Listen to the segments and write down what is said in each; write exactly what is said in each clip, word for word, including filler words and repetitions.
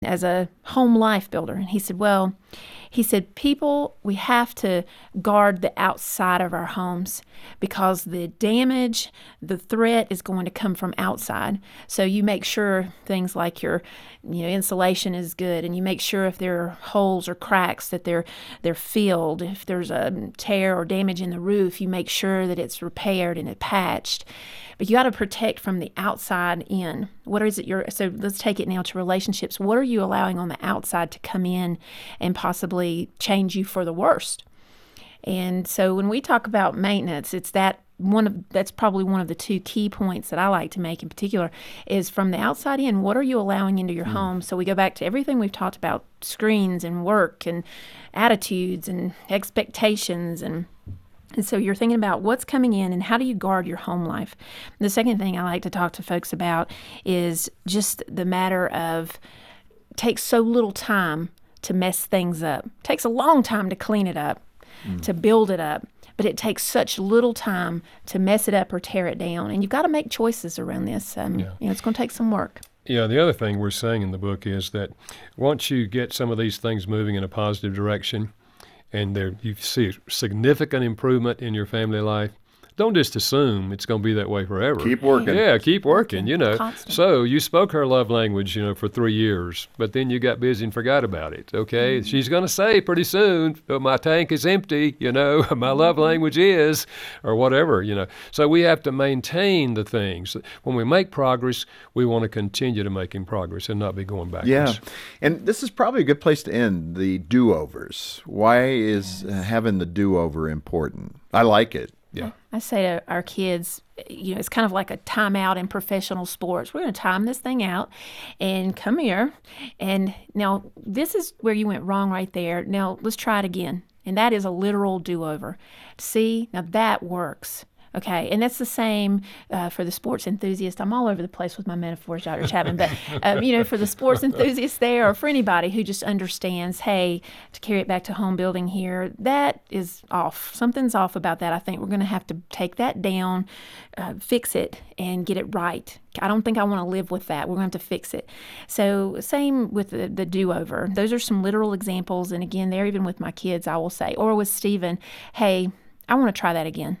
as a home life builder. And he said, well, he said, people, we have to guard the outside of our homes because the damage, the threat is going to come from outside. So you make sure things like your, you know, insulation is good, and you make sure if there are holes or cracks that they're they're filled. If there's a tear or damage in the roof, you make sure that it's repaired and it patched. But you got to protect from the outside in. What is it you're, so let's take it now to relationships. What are you allowing on the outside to come in and possibly change you for the worst? And so when we talk about maintenance, it's that one of, that's probably one of the two key points that I like to make in particular is from the outside in, what are you allowing into your mm. home? So we go back to everything we've talked about, screens and work and attitudes and expectations, and And so you're thinking about what's coming in and how do you guard your home life. The second thing I like to talk to folks about is just the matter of it takes so little time to mess things up. It takes a long time to clean it up, mm. to build it up, but it takes such little time to mess it up or tear it down. And you've got to make choices around this. Um, yeah. You know, it's going to take some work. Yeah, the other thing we're saying in the book is that once you get some of these things moving in a positive direction, and there you see significant improvement in your family life, don't just assume it's going to be that way forever. Keep working. Yeah, keep working, you know. Constant. So you spoke her love language, you know, for three years, but then you got busy and forgot about it, okay? Mm-hmm. She's going to say pretty soon, oh, my tank is empty, you know, my love language is, or whatever, you know. So we have to maintain the things. When we make progress, we want to continue to making progress and not be going backwards. Yeah, and this is probably a good place to end, the do-overs. Why is uh, having the do-over important? I like it. Yeah. I say to our kids, you know, it's kind of like a timeout in professional sports. We're going to time this thing out and come here. And now this is where you went wrong right there. Now let's try it again. And that is a literal do-over. See, now that works. Okay, and that's the same uh, for the sports enthusiast. I'm all over the place with my metaphors, Doctor Chapman, but, um, you know, for the sports enthusiast there, or for anybody who just understands, hey, to carry it back to home building here, that is off. Something's off about that. I think we're going to have to take that down, uh, fix it, and get it right. I don't think I want to live with that. We're going to have to fix it. So same with the, the do-over. Those are some literal examples, and again, they're even with my kids, I will say, or with Stephen, hey, I want to try that again.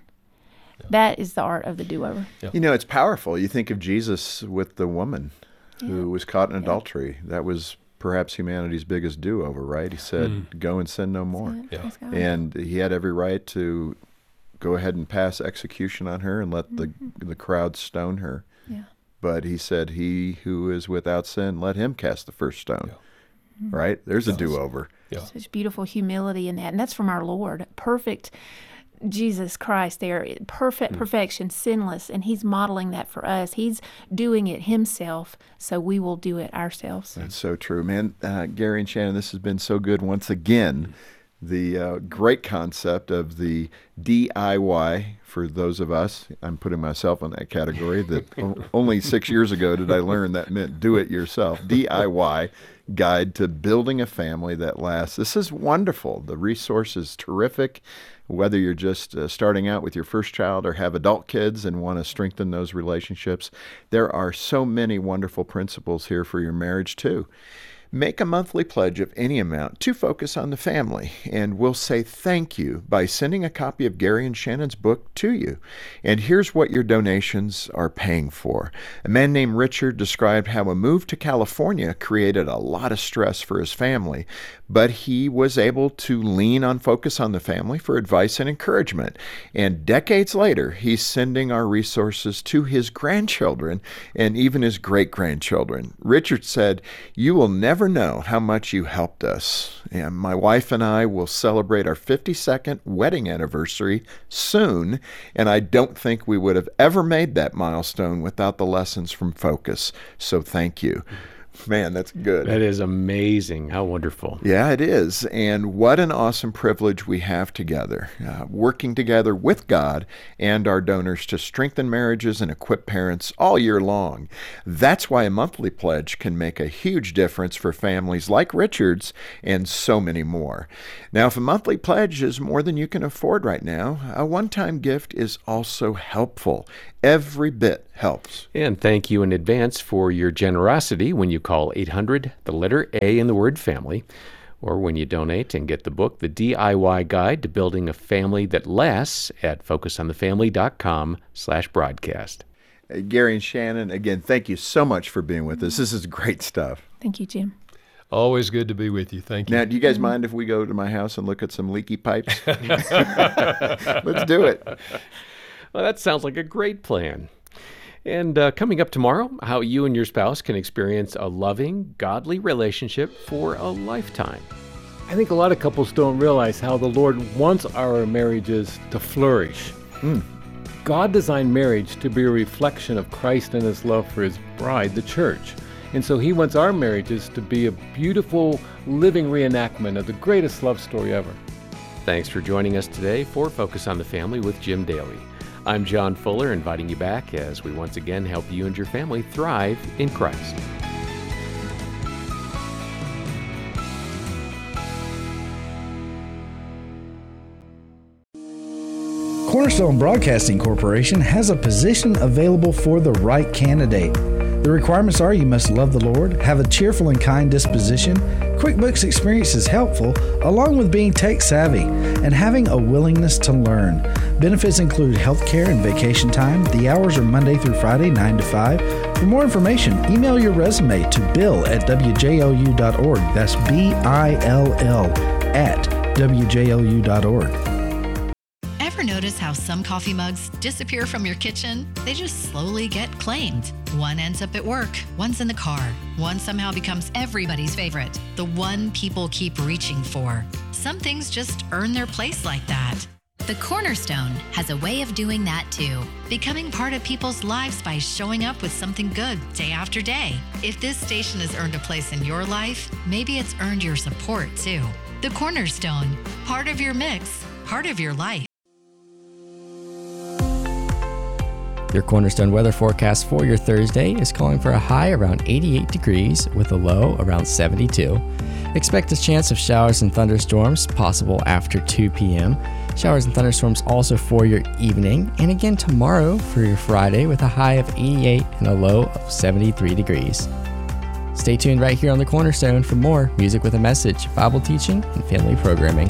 That is the art of the do-over. Yeah. You know, it's powerful. You think of Jesus with the woman yeah. who was caught in yeah. adultery. That was perhaps humanity's biggest do-over, right? He said, mm. go and sin no more. Yeah. And he had every right to go ahead and pass execution on her and let mm-hmm. the the crowd stone her. Yeah. But he said, he who is without sin, let him cast the first stone. Yeah. Mm-hmm. Right? There's yes. a do-over. Yeah. Such beautiful humility in that. And that's from our Lord. Perfect Jesus Christ there, perfect perfection, sinless, and he's modeling that for us. He's doing it himself, so we will do it ourselves. That's so true, man. Uh, Gary and Shannon, this has been so good once again. The uh, great concept of the D I Y for those of us, I'm putting myself in that category, that o- only six years ago did I learn that meant do it yourself. D I Y guide to building a family that lasts. This is wonderful. The resource is terrific. Whether you're just uh, starting out with your first child or have adult kids and want to strengthen those relationships, there are so many wonderful principles here for your marriage too. Make a monthly pledge of any amount to focus on the family, and we'll say thank you by sending a copy of Gary and Shannon's book to you. And here's what your donations are paying for. A man named Richard described how a move to California created a lot of stress for his family, but he was able to lean on Focus on the Family for advice and encouragement. And decades later, he's sending our resources to his grandchildren and even his great-grandchildren. Richard said, "You will never know how much you helped us. And my wife and I will celebrate our fifty-second wedding anniversary soon, and I don't think we would have ever made that milestone without the lessons from Focus. So thank you." Man, that's good. That is amazing. How wonderful. Yeah, it is. And what an awesome privilege we have together, uh, working together with God and our donors to strengthen marriages and equip parents all year long. That's why a monthly pledge can make a huge difference for families like Richard's and so many more. Now, if a monthly pledge is more than you can afford right now, a one-time gift is also helpful. Every bit helps. And thank you in advance for your generosity when you call eight hundred, the letter A in the word family, or when you donate and get the book, The D I Y Guide to Building a Family That Lasts, at focusonthefamily.com slash broadcast. Uh, Gary and Shannon, again, thank you so much for being with us. This is great stuff. Thank you, Jim. Always good to be with you. Thank you. Now, do you guys mind if we go to my house and look at some leaky pipes? Let's do it. Well, that sounds like a great plan. And uh, coming up tomorrow, how you and your spouse can experience a loving, godly relationship for a lifetime. I think a lot of couples don't realize how the Lord wants our marriages to flourish. Mm. God designed marriage to be a reflection of Christ and his love for his bride, the church. And so he wants our marriages to be a beautiful, living reenactment of the greatest love story ever. Thanks for joining us today for Focus on the Family with Jim Daly. I'm John Fuller, inviting you back as we once again help you and your family thrive in Christ. Cornerstone Broadcasting Corporation has a position available for the right candidate. The requirements are you must love the Lord, have a cheerful and kind disposition, QuickBooks experience is helpful, along with being tech savvy, and having a willingness to learn. Benefits include health care and vacation time. The hours are Monday through Friday, nine to five. For more information, email your resume to bill at w j o u dot org. That's B I L L at w j o u dot org. Ever notice how some coffee mugs disappear from your kitchen? They just slowly get claimed. One ends up at work, one's in the car, one somehow becomes everybody's favorite, the one people keep reaching for. Some things just earn their place like that. The Cornerstone has a way of doing that too, becoming part of people's lives by showing up with something good day after day. If this station has earned a place in your life, maybe it's earned your support too. The Cornerstone, part of your mix, part of your life. Your Cornerstone weather forecast for your Thursday is calling for a high around eighty-eight degrees with a low around seventy-two. Expect a chance of showers and thunderstorms possible after two p.m. Showers and thunderstorms also for your evening, and again tomorrow for your Friday with a high of eighty-eight and a low of seventy-three degrees. Stay tuned right here on the Cornerstone for more music with a message, Bible teaching, and family programming.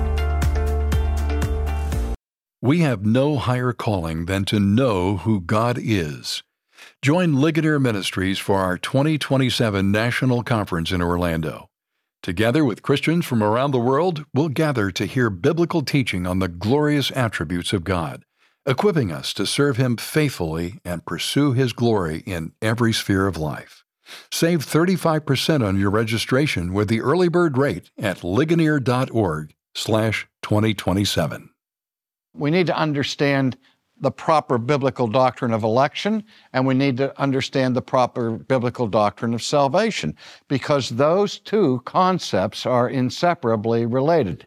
We have no higher calling than to know who God is. Join Ligonier Ministries for our twenty twenty-seven National Conference in Orlando. Together with Christians from around the world, we'll gather to hear biblical teaching on the glorious attributes of God, equipping us to serve Him faithfully and pursue His glory in every sphere of life. Save thirty-five percent on your registration with the early bird rate at ligonier dot org slash twenty twenty-seven. We need to understand the proper biblical doctrine of election, and we need to understand the proper biblical doctrine of salvation, because those two concepts are inseparably related.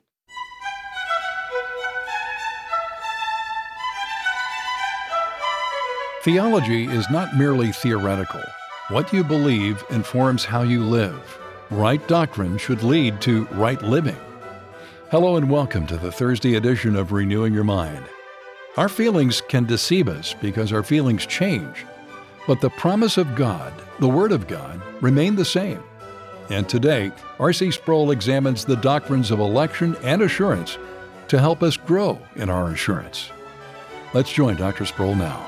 Theology is not merely theoretical. What you believe informs how you live. Right doctrine should lead to right living. Hello and welcome to the Thursday edition of Renewing Your Mind. Our feelings can deceive us because our feelings change, but the promise of God, the Word of God, remain the same. And today, R C Sproul examines the doctrines of election and assurance to help us grow in our assurance. Let's join Doctor Sproul now.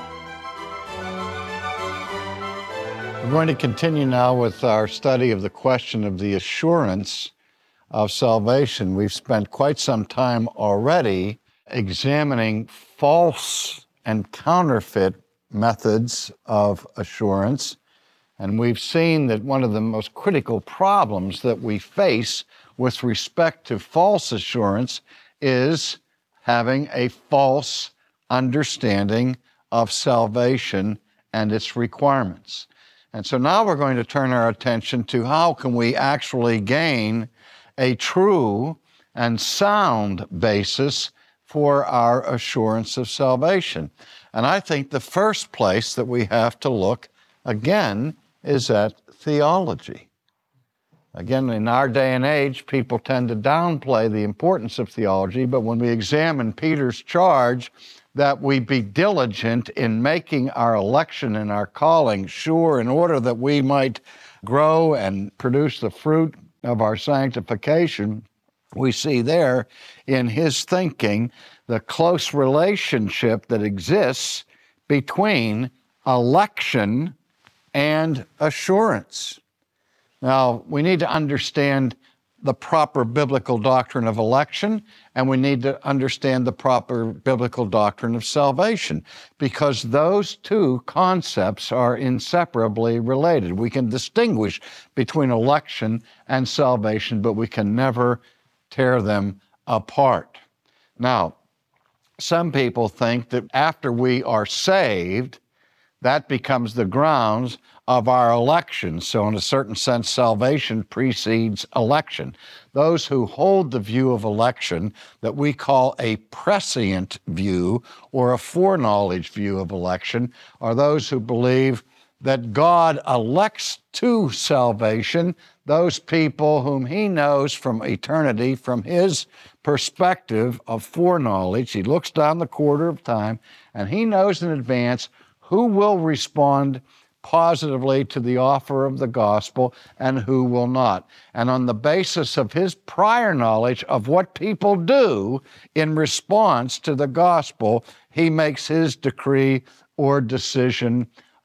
We're going to continue now with our study of the question of the assurance of salvation. We've spent quite some time already examining false and counterfeit methods of assurance, and we've seen that one of the most critical problems that we face with respect to false assurance is having a false understanding of salvation and its requirements. And so now we're going to turn our attention to how can we actually gain a true and sound basis for our assurance of salvation. And I think the first place that we have to look again is at theology. Again, in our day and age, people tend to downplay the importance of theology, but when we examine Peter's charge that we be diligent in making our election and our calling sure in order that we might grow and produce the fruit of our sanctification, we see there in his thinking the close relationship that exists between election and assurance. Now, we need to understand the proper biblical doctrine of election, and we need to understand the proper biblical doctrine of salvation, because those two concepts are inseparably related. We can distinguish between election and salvation, but we can never tear them apart. Now, some people think that after we are saved, that becomes the grounds of our election. So in a certain sense, salvation precedes election. Those who hold the view of election that we call a prescient view or a foreknowledge view of election are those who believe that God elects to salvation those people whom he knows from eternity, from his perspective of foreknowledge. He looks down the quarter of time and he knows in advance who will respond positively to the offer of the gospel and who will not. And on the basis of his prior knowledge of what people do in response to the gospel, he makes his decree or decision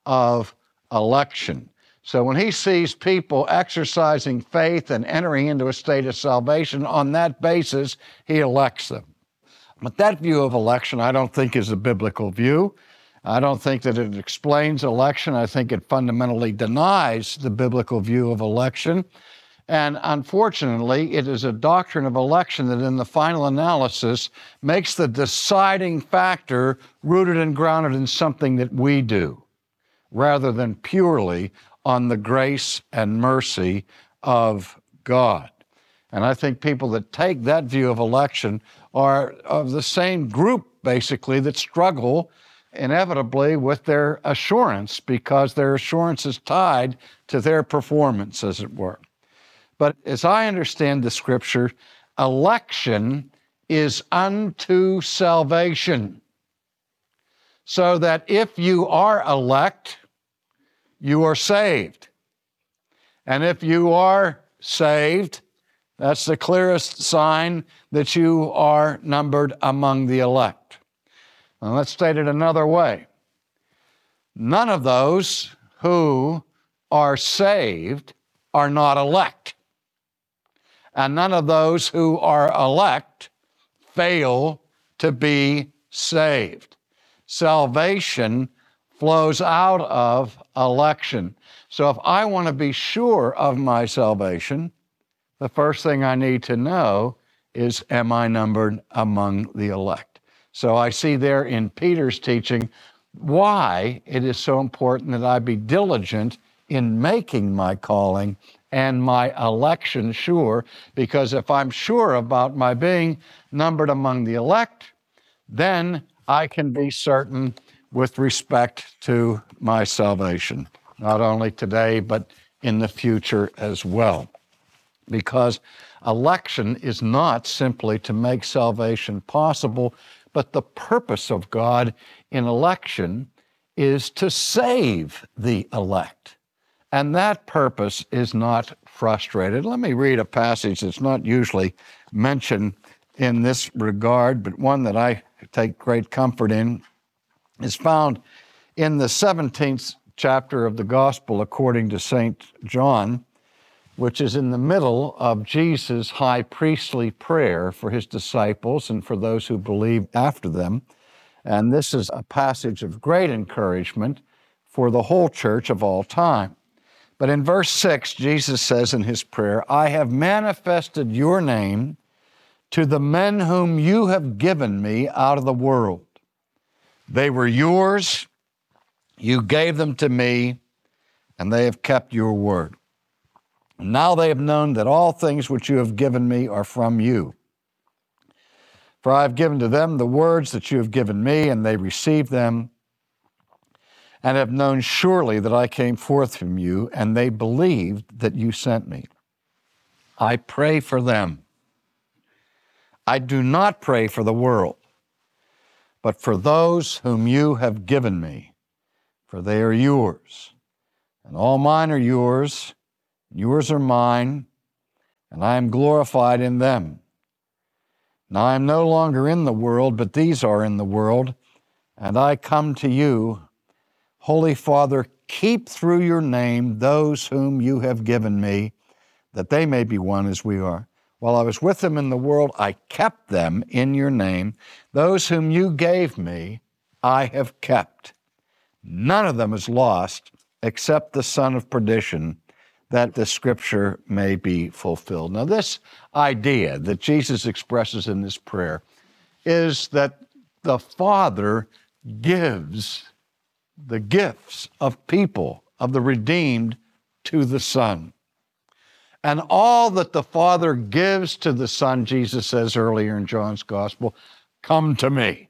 of election. So when he sees people exercising faith and entering into a state of salvation, on that basis, he elects them. But that view of election, I don't think is a biblical view. I don't think that it explains election. I think it fundamentally denies the biblical view of election. And unfortunately, it is a doctrine of election that in the final analysis makes the deciding factor rooted and grounded in something that we do, rather than purely on the grace and mercy of God. And I think people that take that view of election are of the same group, basically, that struggle inevitably with their assurance, because their assurance is tied to their performance, as it were. But as I understand the scripture, election is unto salvation. So that if you are elect, you are saved. And if you are saved, that's the clearest sign that you are numbered among the elect. Now, let's state it another way. None of those who are saved are not elect. And none of those who are elect fail to be saved. Salvation flows out of election. So if I want to be sure of my salvation, the first thing I need to know is, am I numbered among the elect? So I see there in Peter's teaching why it is so important that I be diligent in making my calling and my election sure, because if I'm sure about my being numbered among the elect, then I can be certain with respect to my salvation, not only today, but in the future as well. Because election is not simply to make salvation possible, but the purpose of God in election is to save the elect. And that purpose is not frustrated. Let me read a passage that's not usually mentioned in this regard, but one that I take great comfort in. Is found in the seventeenth chapter of the Gospel according to Saint John, which is in the middle of Jesus' high priestly prayer for his disciples and for those who believe after them. And this is a passage of great encouragement for the whole church of all time. But in verse six, Jesus says in his prayer, I have manifested your name to the men whom you have given me out of the world. They were yours, you gave them to me, and they have kept your word. And now they have known that all things which you have given me are from you. For I have given to them the words that you have given me, and they received them, and have known surely that I came forth from you, and they believed that you sent me. I pray for them. I do not pray for the world, but for those whom you have given me, for they are yours. And all mine are yours, yours are mine, and I am glorified in them. Now I am no longer in the world, but these are in the world, and I come to you. Holy Father, keep through your name those whom you have given me, that they may be one as we are. While I was with them in the world, I kept them in your name. Those whom you gave me, I have kept. None of them is lost except the son of perdition, that the scripture may be fulfilled. Now, this idea that Jesus expresses in this prayer is that the Father gives the gifts of people, of the redeemed, to the Son. And all that the Father gives to the Son, Jesus says earlier in John's Gospel, come to me.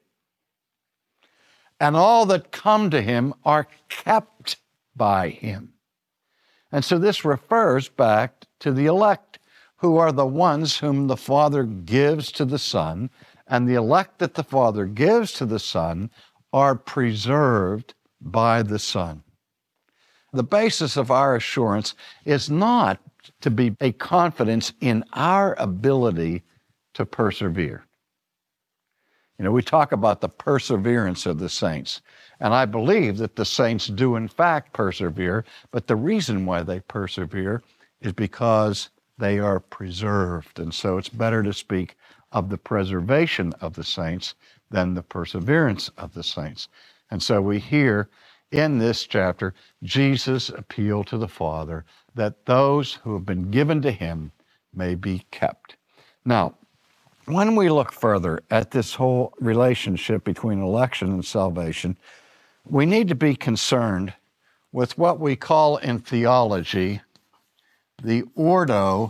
And all that come to him are kept by him. And so this refers back to the elect, who are the ones whom the Father gives to the Son, and the elect that the Father gives to the Son are preserved by the Son. The basis of our assurance is not to be a confidence in our ability to persevere. You know, we talk about the perseverance of the saints, and I believe that the saints do in fact persevere, but the reason why they persevere is because they are preserved. And so it's better to speak of the preservation of the saints than the perseverance of the saints. And so we hear in this chapter Jesus appeal to the Father that those who have been given to him may be kept. Now, when we look further at this whole relationship between election and salvation, we need to be concerned with what we call in theology the ordo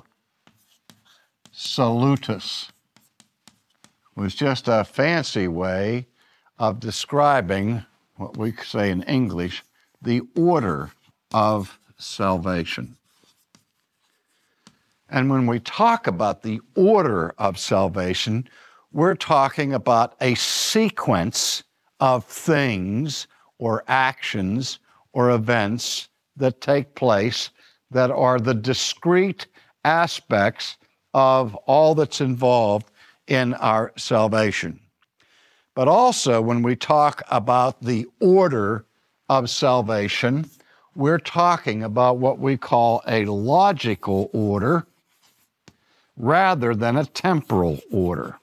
salutis. It was just a fancy way of describing what we say in English, the order of salvation. And when we talk about the order of salvation, we're talking about a sequence of things or actions or events that take place that are the discrete aspects of all that's involved in our salvation. But also, when we talk about the order of salvation, we're talking about what we call a logical order rather than a temporal order.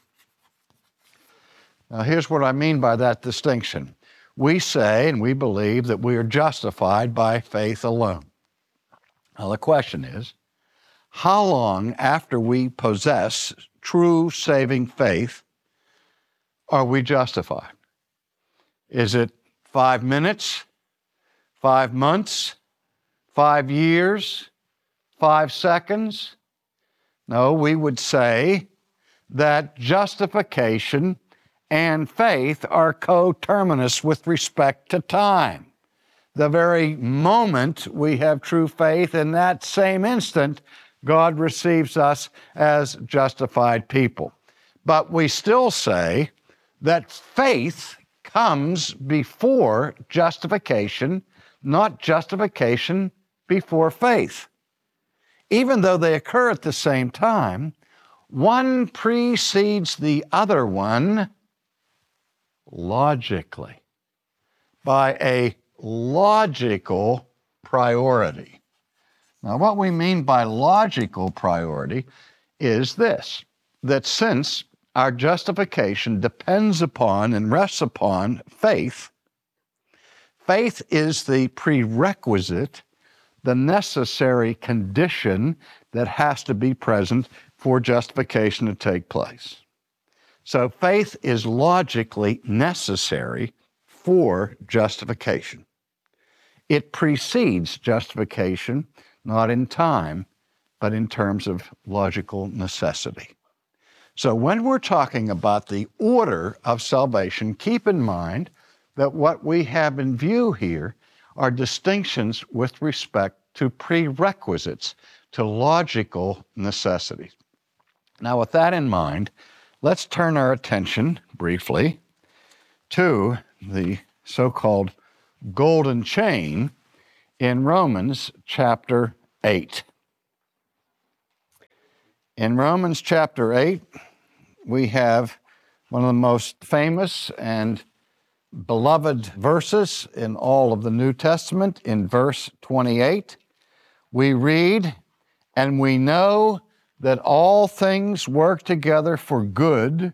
Now, here's what I mean by that distinction. We say and we believe that we are justified by faith alone. Now, the question is, how long after we possess true saving faith are we justified? Is it five minutes, five months, five years, five seconds? No, we would say that justification and faith are coterminous with respect to time. The very moment we have true faith, in that same instant, God receives us as justified people. But we still say that faith comes before justification, not justification before faith. Even though they occur at the same time, one precedes the other one logically, by a logical priority. Now, what we mean by logical priority is this, that since our justification depends upon and rests upon faith, faith is the prerequisite, the necessary condition that has to be present for justification to take place. So faith is logically necessary for justification. It precedes justification, not in time, but in terms of logical necessity. So when we're talking about the order of salvation, keep in mind that what we have in view here are distinctions with respect to prerequisites, to logical necessity. Now, with that in mind, let's turn our attention briefly to the so-called golden chain in Romans chapter eight. In Romans chapter eight, we have one of the most famous and beloved verses in all of the New Testament. In verse twenty-eight, we read, "And we know that all things work together for good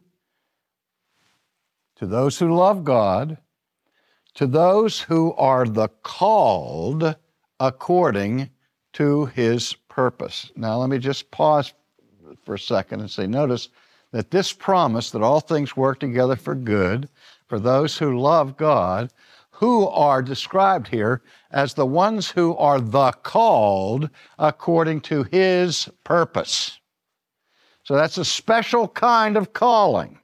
to those who love God, to those who are the called according to his purpose." Now, let me just pause for a second and say, notice that this promise that all things work together for good for those who love God, who are described here as the ones who are the called according to his purpose. So that's a special kind of calling.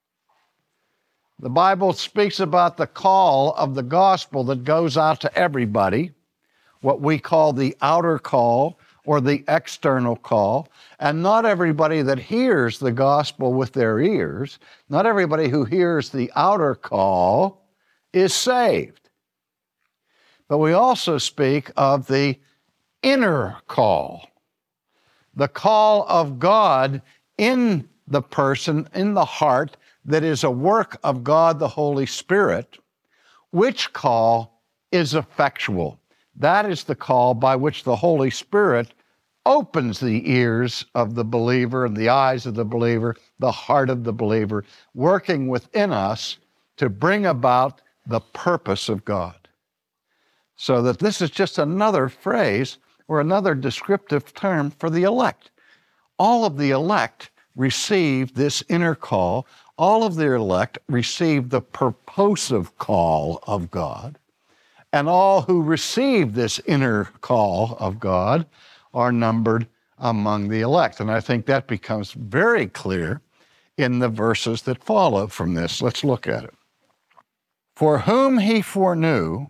The Bible speaks about the call of the gospel that goes out to everybody, what we call the outer call or the external call. And not everybody that hears the gospel with their ears, not everybody who hears the outer call is saved. But we also speak of the inner call, the call of God in the person, in the heart, that is a work of God the Holy Spirit, which call is effectual. That is the call by which the Holy Spirit opens the ears of the believer and the eyes of the believer, the heart of the believer, working within us to bring about the purpose of God. So that this is just another phrase or another descriptive term for the elect. All of the elect receive this inner call. All of the elect receive the purposive call of God. And all who receive this inner call of God are numbered among the elect. And I think that becomes very clear in the verses that follow from this. Let's look at it. "For whom he foreknew,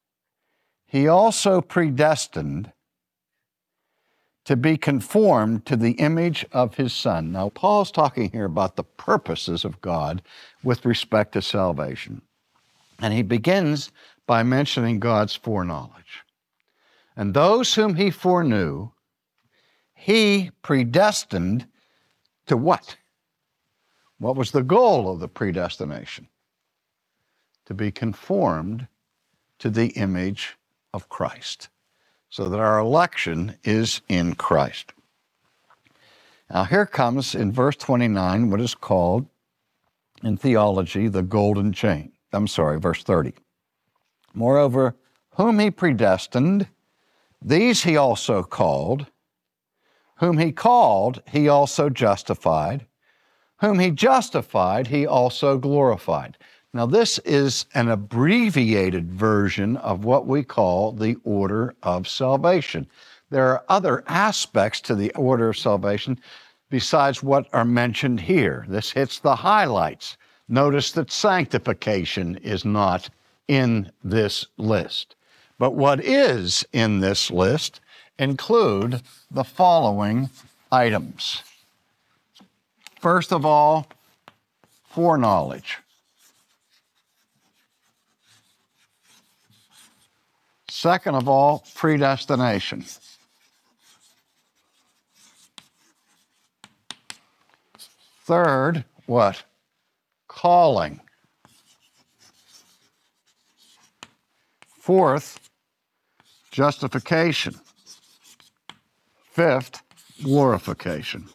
he also predestined to be conformed to the image of his Son." Now, Paul's talking here about the purposes of God with respect to salvation. And he begins by mentioning God's foreknowledge. "And those whom he foreknew, he predestined to" what? What was the goal of the predestination? To be conformed to the image of Christ, so that our election is in Christ. Now here comes in verse twenty-nine what is called in theology the golden chain. I'm sorry, verse thirty. "Moreover, whom he predestined, these he also called. Whom he called, he also justified. Whom he justified, he also glorified." Now, this is an abbreviated version of what we call the order of salvation. There are other aspects to the order of salvation besides what are mentioned here. This hits the highlights. Notice that sanctification is not in this list. But what is in this list include the following items. First of all, foreknowledge. Second of all, predestination. Third, what? Calling. Fourth, justification. Fifth, glorification.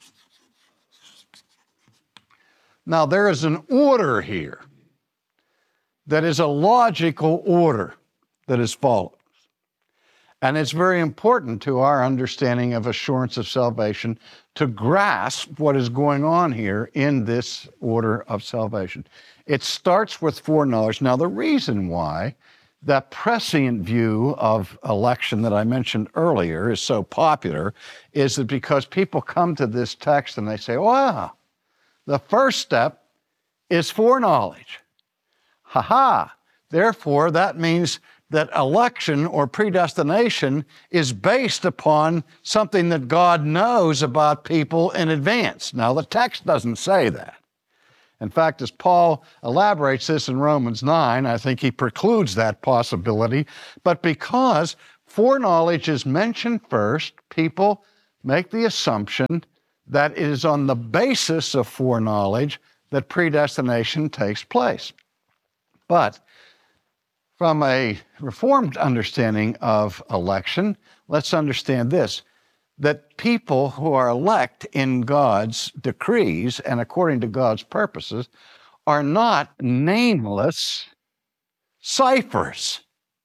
Now, there is an order here that is a logical order that is followed. And it's very important to our understanding of assurance of salvation to grasp what is going on here in this order of salvation. It starts with foreknowledge. Now, the reason why that prescient view of election that I mentioned earlier is so popular is that because people come to this text and they say, wow, the first step is foreknowledge. Ha ha. Therefore, that means that election or predestination is based upon something that God knows about people in advance. Now, the text doesn't say that. In fact, as Paul elaborates this in Romans nine, I think he precludes that possibility. But because foreknowledge is mentioned first, people make the assumption that it is on the basis of foreknowledge that predestination takes place. But from a Reformed understanding of election, let's understand this, that people who are elect in God's decrees and according to God's purposes are not nameless ciphers.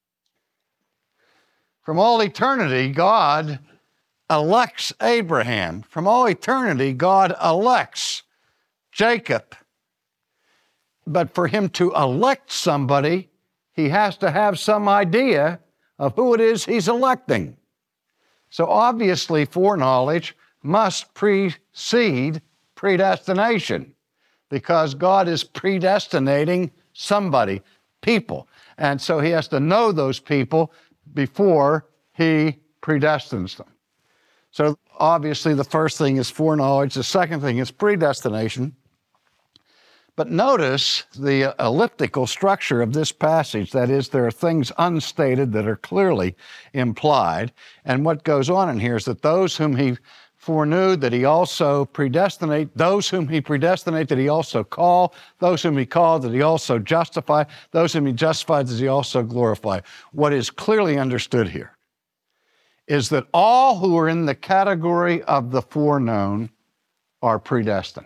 From all eternity, God elects Abraham. From all eternity, God elects Jacob. But for him to elect somebody, he has to have some idea of who it is he's electing. So obviously, foreknowledge must precede predestination because God is predestinating somebody, people. And so he has to know those people before he predestines them. So obviously, the first thing is foreknowledge. The second thing is predestination. But notice the elliptical structure of this passage. That is, there are things unstated that are clearly implied. And what goes on in here is that those whom he foreknew, that he also predestinate, those whom he predestinate, that he also call, those whom he called, that he also justify, those whom he justified, that he also glorify. What is clearly understood here is that all who are in the category of the foreknown are predestined.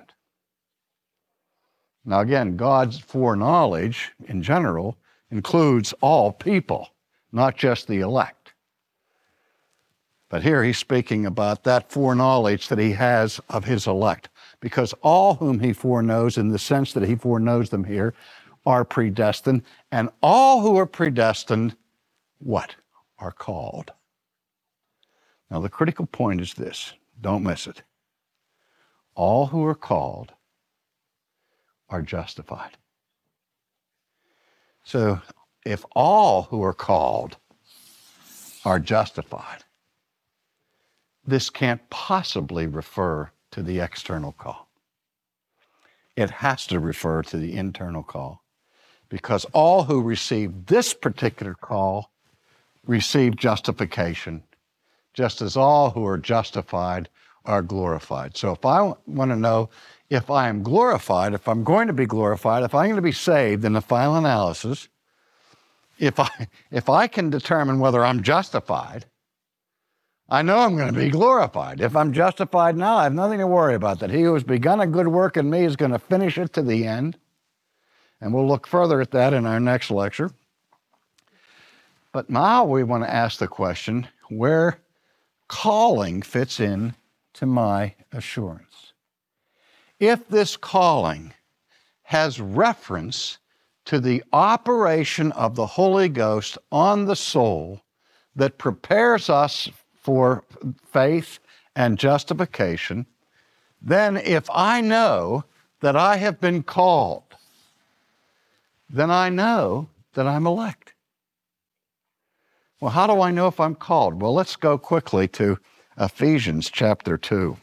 Now again, God's foreknowledge in general includes all people, not just the elect. But here he's speaking about that foreknowledge that he has of his elect, because all whom he foreknows, in the sense that he foreknows them here, are predestined, and all who are predestined, what? Are called. Now the critical point is this, don't miss it. All who are called are justified. So if all who are called are justified, this can't possibly refer to the external call. It has to refer to the internal call, because all who receive this particular call receive justification, just as all who are justified are glorified. So if I want to know if I am glorified, if I'm going to be glorified, if I'm going to be saved in the final analysis, if I, if I can determine whether I'm justified, I know I'm going to be glorified. If I'm justified now, I have nothing to worry about. That he who has begun a good work in me is going to finish it to the end. And we'll look further at that in our next lecture. But now we want to ask the question where calling fits in to my assurance. If this calling has reference to the operation of the Holy Ghost on the soul that prepares us for faith and justification, then if I know that I have been called, then I know that I'm elect. Well, how do I know if I'm called? Well, let's go quickly to Ephesians chapter two.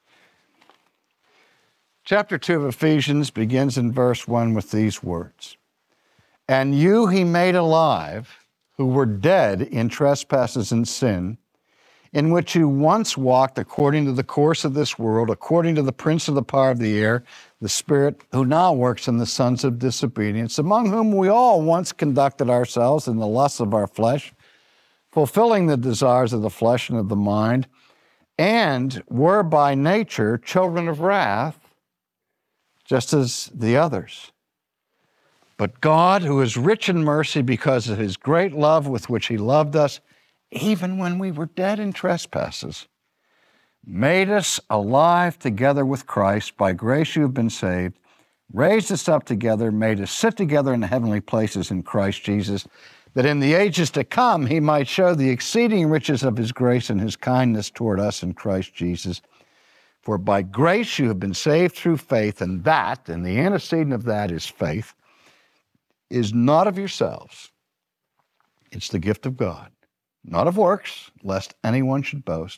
Chapter two of Ephesians begins in verse one with these words. And you he made alive, who were dead in trespasses and sin, in which you once walked according to the course of this world, according to the prince of the power of the air, the spirit who now works in the sons of disobedience, among whom we all once conducted ourselves in the lusts of our flesh, fulfilling the desires of the flesh and of the mind, and were by nature children of wrath, just as the others. But God, who is rich in mercy because of his great love with which he loved us, even when we were dead in trespasses, made us alive together with Christ. By grace you have been saved, raised us up together, made us sit together in the heavenly places in Christ Jesus, that in the ages to come he might show the exceeding riches of his grace and his kindness toward us in Christ Jesus. For by grace you have been saved through faith, and that, and the antecedent of that is faith, is not of yourselves. It's the gift of God, not of works, lest anyone should boast.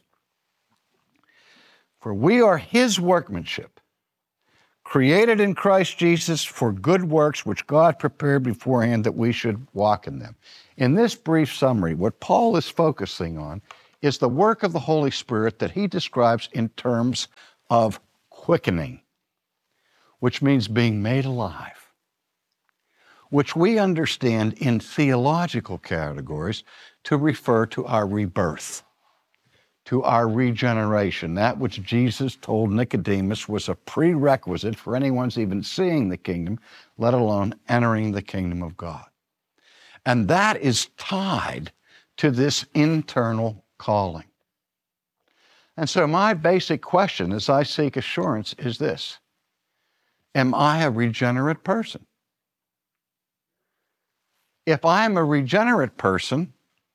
For we are his workmanship, created in Christ Jesus for good works, which God prepared beforehand that we should walk in them. In this brief summary, what Paul is focusing on is the work of the Holy Spirit that he describes in terms of quickening, which means being made alive, which we understand in theological categories to refer to our rebirth, to our regeneration, that which Jesus told Nicodemus was a prerequisite for anyone's even seeing the kingdom, let alone entering the kingdom of God. And that is tied to this internal calling. And so my basic question as I seek assurance is this: am I a regenerate person? If I'm a regenerate person,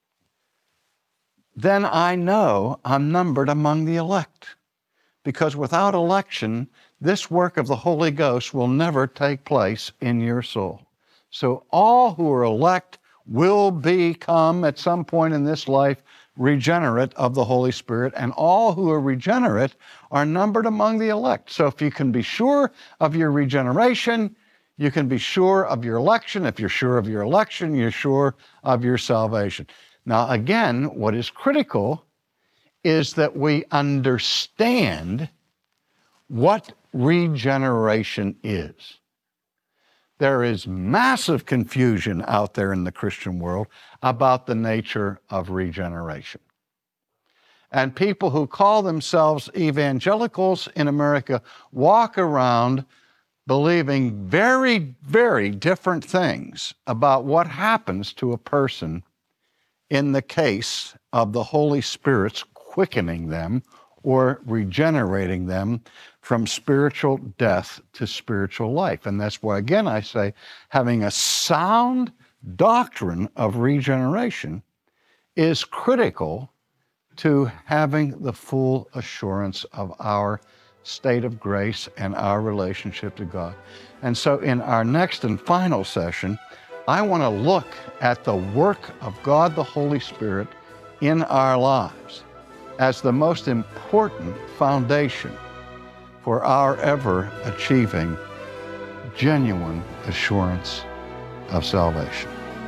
then I know I'm numbered among the elect. Because without election, this work of the Holy Ghost will never take place in your soul. So all who are elect will become, at some point in this life, regenerate of the Holy Spirit, and all who are regenerate are numbered among the elect. So if you can be sure of your regeneration, you can be sure of your election. If you're sure of your election, you're sure of your salvation. Now, again, what is critical is that we understand what regeneration is. There is massive confusion out there in the Christian world about the nature of regeneration. And people who call themselves evangelicals in America walk around believing very, very different things about what happens to a person in the case of the Holy Spirit's quickening them or regenerating them from spiritual death to spiritual life. And that's why, again, I say having a sound doctrine of regeneration is critical to having the full assurance of our state of grace and our relationship to God. And so in our next and final session, I want to look at the work of God the Holy Spirit in our lives as the most important foundation for our ever achieving genuine assurance of salvation.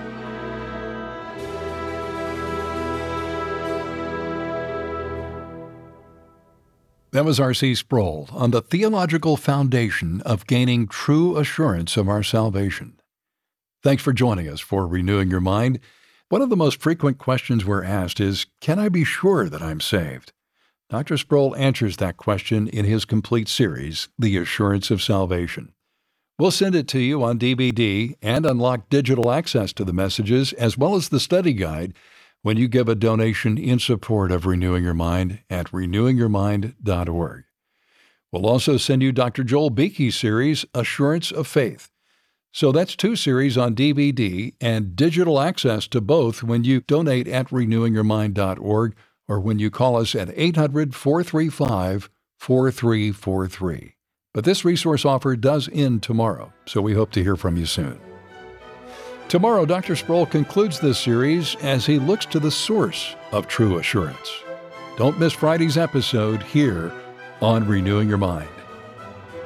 That was R C Sproul on the theological foundation of gaining true assurance of our salvation. Thanks for joining us for Renewing Your Mind. One of the most frequent questions we're asked is, can I be sure that I'm saved? Doctor Sproul answers that question in his complete series, The Assurance of Salvation. We'll send it to you on D V D and unlock digital access to the messages as well as the study guide when you give a donation in support of Renewing Your Mind at renewing your mind dot org. We'll also send you Doctor Joel Beeke's series, Assurance of Faith. So that's two series on D V D and digital access to both when you donate at renewing your mind dot org or when you call us at eight hundred, four three five, four three four three. But this resource offer does end tomorrow, so we hope to hear from you soon. Tomorrow, Doctor Sproul concludes this series as he looks to the source of true assurance. Don't miss Friday's episode here on Renewing Your Mind.